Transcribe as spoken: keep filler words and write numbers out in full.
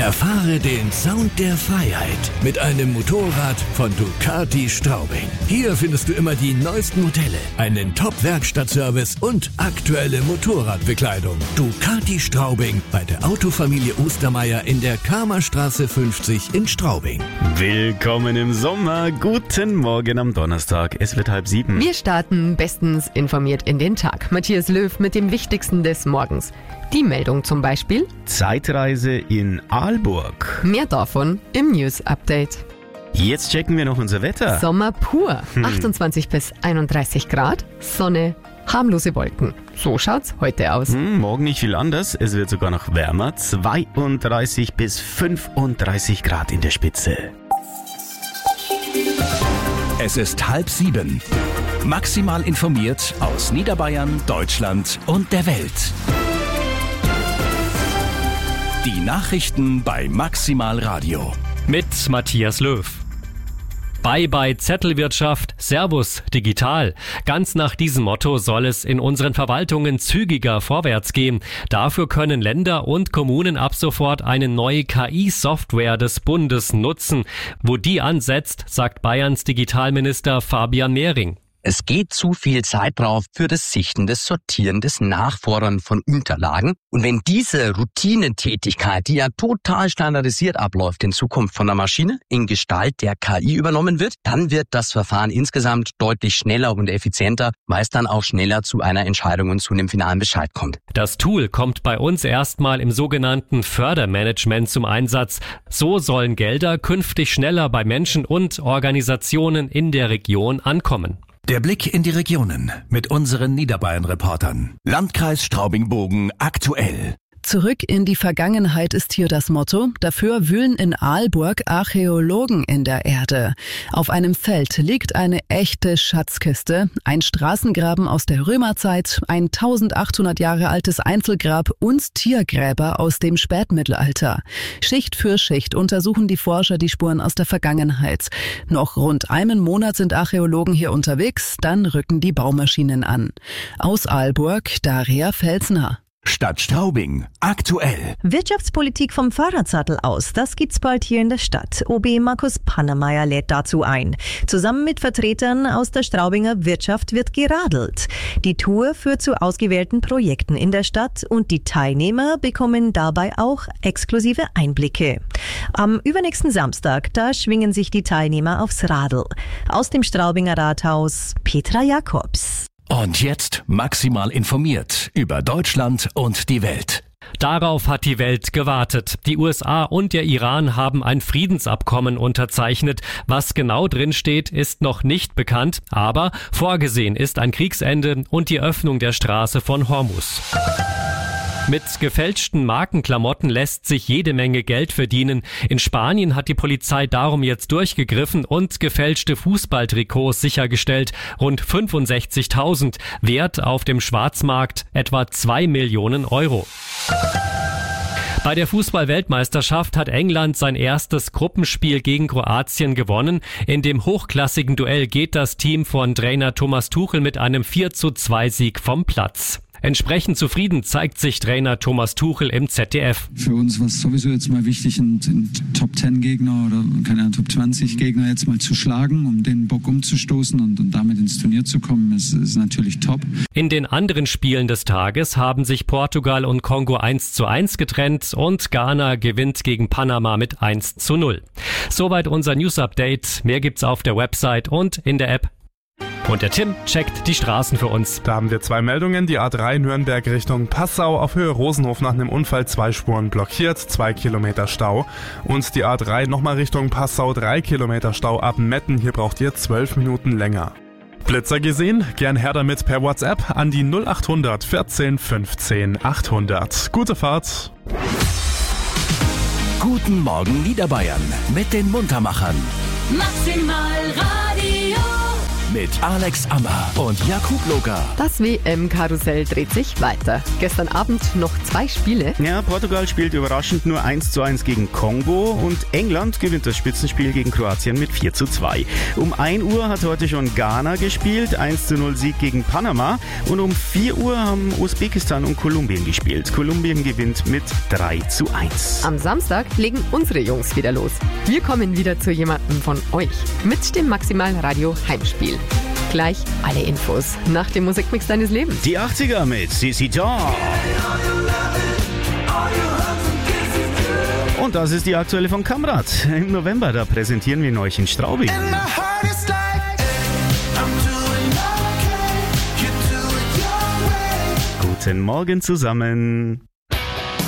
Erfahre den Sound der Freiheit mit einem Motorrad von Ducati Straubing. Hier findest du immer die neuesten Modelle, einen Top-Werkstattservice und aktuelle Motorradbekleidung. Ducati Straubing bei der Autofamilie Ostermeier in der Kamerstraße fünfzig in Straubing. Willkommen im Sommer. Guten Morgen am Donnerstag. Es wird halb sieben. Wir starten bestens informiert in den Tag. Matthias Löw mit dem Wichtigsten des Morgens. Die Meldung zum Beispiel: Zeitreise in Aalborg. Mehr davon im News-Update. Jetzt checken wir noch unser Wetter. Sommer pur. Hm. achtundzwanzig bis einunddreißig Grad, Sonne, harmlose Wolken. So schaut's heute aus. Hm, morgen nicht viel anders. Es wird sogar noch wärmer. zweiunddreißig bis fünfunddreißig Grad in der Spitze. Es ist halb sieben. Maximal informiert aus Niederbayern, Deutschland und der Welt. Die Nachrichten bei Maximal Radio. Mit Matthias Löw. Bye bye Zettelwirtschaft, Servus digital. Ganz nach diesem Motto soll es in unseren Verwaltungen zügiger vorwärts gehen. Dafür können Länder und Kommunen ab sofort eine neue K I-Software des Bundes nutzen. Wo die ansetzt, sagt Bayerns Digitalminister Fabian Mehring. Es geht zu viel Zeit drauf für das Sichten, das Sortieren, das Nachfordern von Unterlagen. Und wenn diese Routinetätigkeit, die ja total standardisiert abläuft, in Zukunft von der Maschine in Gestalt der K I übernommen wird, dann wird das Verfahren insgesamt deutlich schneller und effizienter, weil es dann auch schneller zu einer Entscheidung und zu einem finalen Bescheid kommt. Das Tool kommt bei uns erstmal im sogenannten Fördermanagement zum Einsatz. So sollen Gelder künftig schneller bei Menschen und Organisationen in der Region ankommen. Der Blick in die Regionen mit unseren Niederbayern-Reportern. Landkreis Straubing-Bogen aktuell. Zurück in die Vergangenheit ist hier das Motto. Dafür wühlen in Aalborg Archäologen in der Erde. Auf einem Feld liegt eine echte Schatzkiste, ein Straßengraben aus der Römerzeit, ein eintausendachthundert Jahre altes Einzelgrab und Tiergräber aus dem Spätmittelalter. Schicht für Schicht untersuchen die Forscher die Spuren aus der Vergangenheit. Noch rund einen Monat sind Archäologen hier unterwegs, dann rücken die Baumaschinen an. Aus Aalborg, Daria Felsner. Stadt Straubing aktuell. Wirtschaftspolitik vom Fahrradsattel aus, das gibt's bald hier in der Stadt. O B Markus Pannemeyer lädt dazu ein. Zusammen mit Vertretern aus der Straubinger Wirtschaft wird geradelt. Die Tour führt zu ausgewählten Projekten in der Stadt und die Teilnehmer bekommen dabei auch exklusive Einblicke. Am übernächsten Samstag, da schwingen sich die Teilnehmer aufs Radl. Aus dem Straubinger Rathaus, Petra Jakobs. Und jetzt maximal informiert über Deutschland und die Welt. Darauf hat die Welt gewartet. Die U S A und der Iran haben ein Friedensabkommen unterzeichnet. Was genau drin steht, ist noch nicht bekannt, aber vorgesehen ist ein Kriegsende und die Öffnung der Straße von Hormuz. Mit gefälschten Markenklamotten lässt sich jede Menge Geld verdienen. In Spanien hat die Polizei darum jetzt durchgegriffen und gefälschte Fußballtrikots sichergestellt. Rund fünfundsechzigtausend, Wert auf dem Schwarzmarkt etwa zwei Millionen Euro. Bei der Fußball-Weltmeisterschaft hat England sein erstes Gruppenspiel gegen Kroatien gewonnen. In dem hochklassigen Duell geht das Team von Trainer Thomas Tuchel mit einem vier zu zwei Sieg vom Platz. Entsprechend zufrieden zeigt sich Trainer Thomas Tuchel im Z D F. Für uns war es sowieso jetzt mal wichtig, einen, einen Top zehn Gegner oder keine Ahnung, Top zwanzig Gegner jetzt mal zu schlagen, um den Bock umzustoßen und, und damit ins Turnier zu kommen, ist, ist natürlich top. In den anderen Spielen des Tages haben sich Portugal und Kongo eins zu eins getrennt und Ghana gewinnt gegen Panama mit eins zu null. Soweit unser News-Update. Mehr gibt's auf der Website und in der App. Und der Tim checkt die Straßen für uns. Da haben wir zwei Meldungen. Die A drei Nürnberg Richtung Passau auf Höhe Rosenhof nach einem Unfall zwei Spuren blockiert, zwei Kilometer Stau. Und die A drei nochmal Richtung Passau, drei Kilometer Stau ab Metten. Hier braucht ihr zwölf Minuten länger. Blitzer gesehen? Gern her damit per WhatsApp an die null acht hundert vierzehn fünfzehn achthundert. Gute Fahrt! Guten Morgen Niederbayern mit den Muntermachern. Maximal Radio. mit Alex Ammer und Jakub Loga. Das W M-Karussell dreht sich weiter. Gestern Abend noch zwei Spiele. Ja, Portugal spielt überraschend nur eins zu eins gegen Kongo und England gewinnt das Spitzenspiel gegen Kroatien mit vier zu zwei. Um ein Uhr hat heute schon Ghana gespielt, eins zu null Sieg gegen Panama. Und um vier Uhr haben Usbekistan und Kolumbien gespielt. Kolumbien gewinnt mit drei zu eins. Am Samstag legen unsere Jungs wieder los. Wir kommen wieder zu jemandem von euch mit dem Maximalen Radio Heimspiel. Gleich alle Infos nach dem Musikmix deines Lebens. Die achtziger mit C C Top. Und das ist die aktuelle von Kamrat. Im November, da präsentieren wir euch in Straubing. Guten Morgen zusammen.